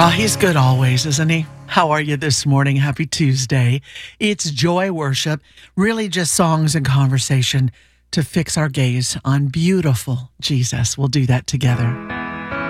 Oh, he's good always, isn't he? How are you this morning? Happy Tuesday. It's joy worship, really just songs and conversation to fix our gaze on beautiful Jesus. We'll do that together.